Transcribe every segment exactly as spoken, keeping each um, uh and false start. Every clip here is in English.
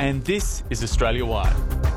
and this is Australia Wide.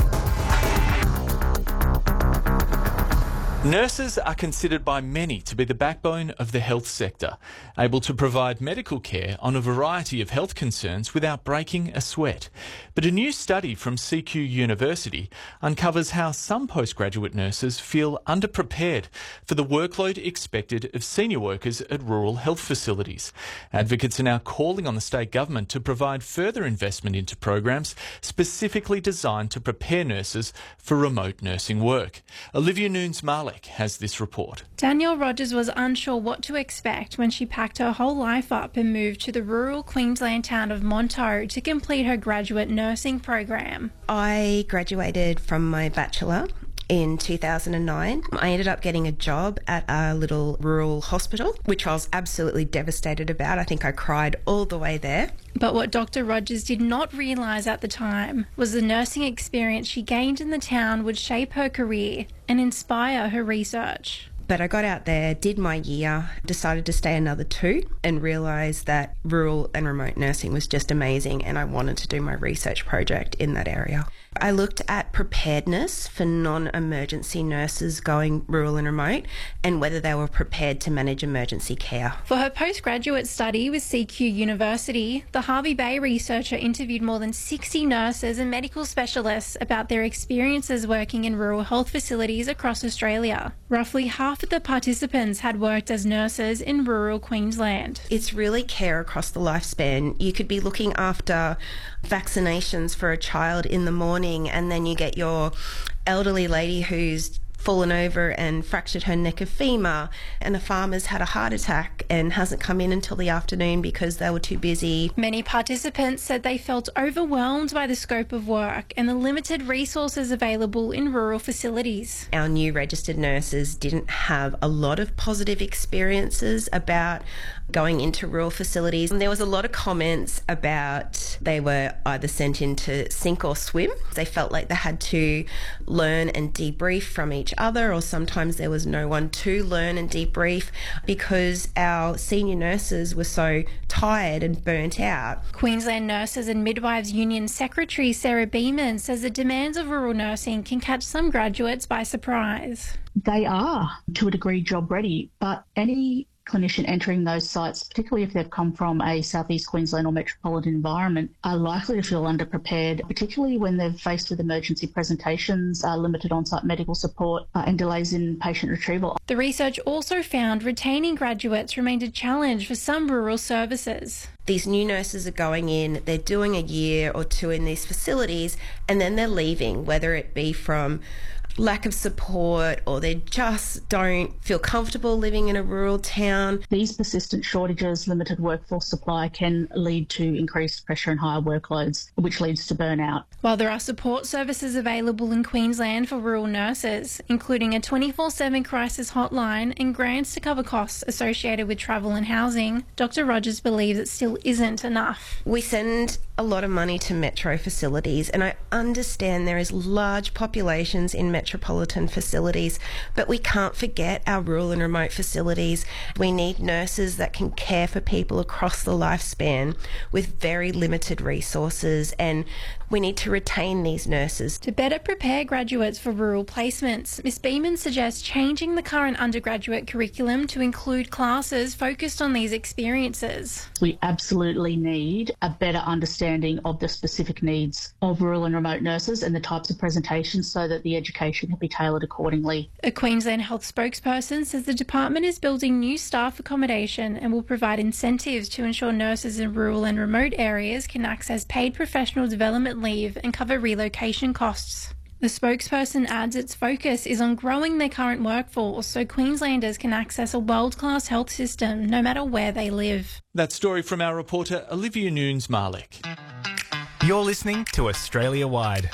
Nurses are considered by many to be the backbone of the health sector, able to provide medical care on a variety of health concerns without breaking a sweat. But a new study from C Q University uncovers how some postgraduate nurses feel underprepared for the workload expected of senior workers at rural health facilities. Advocates are now calling on the state government to provide further investment into programs specifically designed to prepare nurses for remote nursing work. Olivia Nunes-Marlek has this report. Danielle Rogers was unsure what to expect when she packed her whole life up and moved to the rural Queensland town of Monto to complete her graduate nursing program. I graduated from my bachelor in two thousand nine. I ended up getting a job at a little rural hospital, which I was absolutely devastated about. I think I cried all the way there. But what Doctor Rogers did not realise at the time was the nursing experience she gained in the town would shape her career and inspire her research. But I got out there, did my year, decided to stay another two and realised that rural and remote nursing was just amazing and I wanted to do my research project in that area. I looked at preparedness for non-emergency nurses going rural and remote and whether they were prepared to manage emergency care. For her postgraduate study with C Q University, the Hervey Bay researcher interviewed more than sixty nurses and medical specialists about their experiences working in rural health facilities across Australia. Roughly half of the participants had worked as nurses in rural Queensland. It's really care across the lifespan. You could be looking after vaccinations for a child in the morning and then you get your elderly lady who's fallen over and fractured her neck of femur, and a farmer's had a heart attack and hasn't come in until the afternoon because they were too busy. Many participants said they felt overwhelmed by the scope of work and the limited resources available in rural facilities. Our new registered nurses didn't have a lot of positive experiences about going into rural facilities. And there was a lot of comments about they were either sent in to sink or swim. They felt like they had to learn and debrief from each other, or sometimes there was no one to learn and debrief because our senior nurses were so tired and burnt out. Queensland Nurses and Midwives Union Secretary Sarah Beeman says the demands of rural nursing can catch some graduates by surprise. They are, to a degree, job ready, but any clinician entering those sites, particularly if they've come from a southeast Queensland or metropolitan environment, are likely to feel underprepared, particularly when they're faced with emergency presentations, uh, limited on-site medical support uh, and delays in patient retrieval. The research also found retaining graduates remained a challenge for some rural services. These new nurses are going in, they're doing a year or two in these facilities, and then they're leaving, whether it be from lack of support or they just don't feel comfortable living in a rural town. These persistent shortages, limited workforce supply can lead to increased pressure and higher workloads, which leads to burnout. While there are support services available in Queensland for rural nurses, including a twenty-four seven crisis hotline and grants to cover costs associated with travel and housing, Doctor Rogers believes it still isn't enough. We send a lot of money to metro facilities, and I understand there is large populations in metropolitan facilities, but we can't forget our rural and remote facilities. We need nurses that can care for people across the lifespan with very limited resources, and we need to retain these nurses. To better prepare graduates for rural placements, Miz Beeman suggests changing the current undergraduate curriculum to include classes focused on these experiences. We absolutely need a better understanding of the specific needs of rural and remote nurses and the types of presentations so that the education can be tailored accordingly. A Queensland Health spokesperson says the department is building new staff accommodation and will provide incentives to ensure nurses in rural and remote areas can access paid professional development leave and cover relocation costs. The spokesperson adds its focus is on growing their current workforce so Queenslanders can access a world-class health system no matter where they live. That story from our reporter Olivia Nunes-Marlek. You're listening to Australia Wide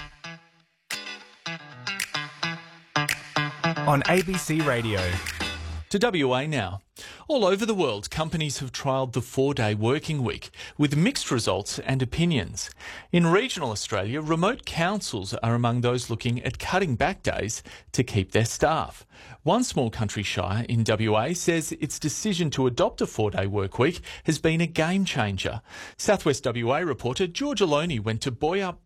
on A B C Radio. To W A now. All over the world, companies have trialled the four-day working week with mixed results and opinions. In regional Australia, remote councils are among those looking at cutting back days to keep their staff. One small country shire in W A says its decision to adopt a four-day work week has been a game changer. Southwest W A reporter George Aloni went to buoy up